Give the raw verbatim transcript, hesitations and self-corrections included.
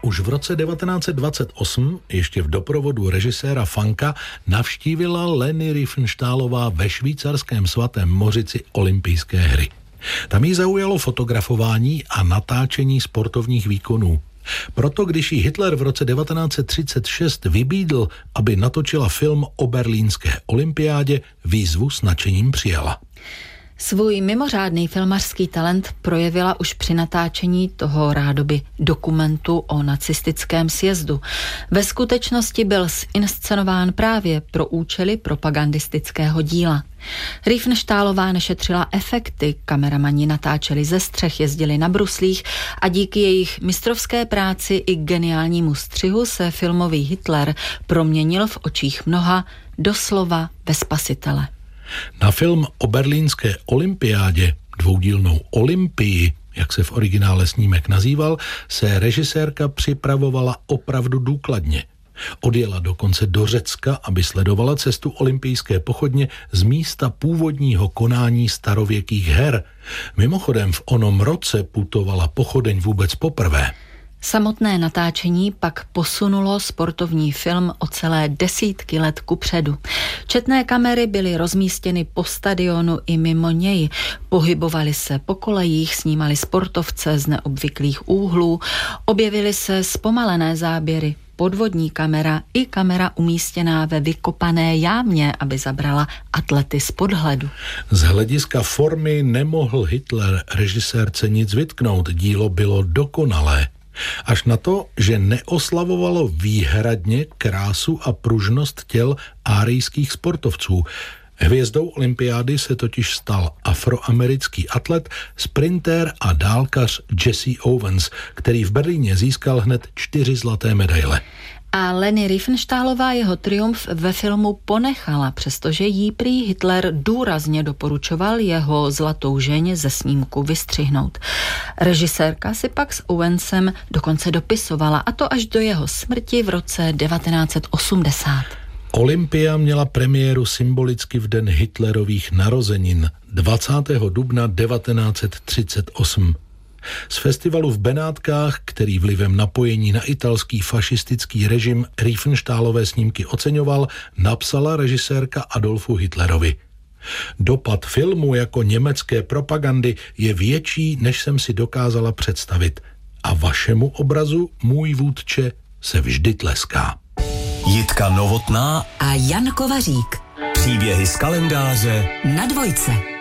Už v roce devatenáct set dvacet osm, ještě v doprovodu režiséra Funka, navštívila Leni Riefenstahlová ve švýcarském Svatém Mořici olympijské hry. Tam jí zaujalo fotografování a natáčení sportovních výkonů. Proto, když jí Hitler v roce devatenáct set třicet šest vybídl, aby natočila film o berlínské olympiádě, výzvu s nadšením přijala. Svůj mimořádný filmařský talent projevila už při natáčení toho rádoby dokumentu o nacistickém sjezdu. Ve skutečnosti byl zinscenován právě pro účely propagandistického díla. Riefenstahlová nešetřila efekty, kameramani natáčeli ze střech, jezdili na bruslích a díky jejich mistrovské práci i geniálnímu střihu se filmový Hitler proměnil v očích mnoha doslova ve spasitele. Na film o berlínské olympiádě, dvoudílnou Olympii, jak se v originále snímek nazýval, se režisérka připravovala opravdu důkladně. Odjela dokonce do Řecka, aby sledovala cestu olympijské pochodně z místa původního konání starověkých her. Mimochodem v onom roce putovala pochodeň vůbec poprvé. Samotné natáčení pak posunulo sportovní film o celé desítky let kupředu. Četné kamery byly rozmístěny po stadionu i mimo něj. Pohybovali se po kolejích, snímali sportovce z neobvyklých úhlů, objevily se zpomalené záběry, podvodní kamera i kamera umístěná ve vykopané jámě, aby zabrala atlety z podhledu. Z hlediska formy nemohl Hitler režisérce nic vytknout, dílo bylo dokonalé. Až na to, že neoslavovalo výhradně krásu a pružnost těl árijských sportovců. Hvězdou olympiády se totiž stal afroamerický atlet, sprintér a dálkař Jesse Owens, který v Berlíně získal hned čtyři zlaté medaile. A Leni Riefenstahlová jeho triumf ve filmu ponechala, přestože jí prý Hitler důrazně doporučoval jeho zlatou žeň ze snímku vystřihnout. Režisérka si pak s Owensem dokonce dopisovala, a to až do jeho smrti v roce devatenáct set osmdesát. Olympia měla premiéru symbolicky v den Hitlerových narozenin dvacátého dubna devatenáct set třicet osm. Z festivalu v Benátkách, který vlivem napojení na italský fašistický režim Riefenstahlové snímky oceňoval, napsala režisérka Adolfu Hitlerovi: Dopad filmu jako německé propagandy je větší, než jsem si dokázala představit. A vašemu obrazu, můj vůdče, se vždy tleská. Jitka Novotná a Jan Kovařík. Příběhy z kalendáře na Dvojce.